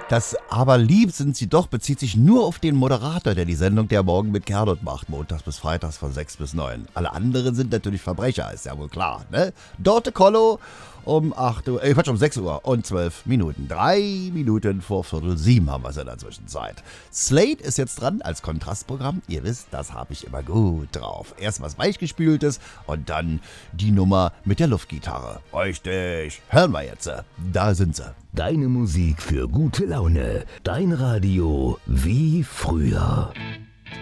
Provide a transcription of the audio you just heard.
Das Aber lieb sind sie doch bezieht sich nur auf den Moderator, der die Sendung Der Morgen mit Gernot macht, montags bis freitags von 6 bis 9. Alle anderen sind natürlich Verbrecher, ist ja wohl klar, ne? Dorte Kollo um 6 Uhr und 12 Minuten. 3 Minuten vor 6:45 haben wir es in der Zwischenzeit. Slate ist jetzt dran als Kontrastprogramm. Ihr wisst, das habe ich immer gut drauf. Erst was Weichgespültes und dann die Nummer mit der Luftgitarre. Richtig. Hören wir jetzt. Da sind sie. Deine Musik für gute Laune. Dein Radio wie früher.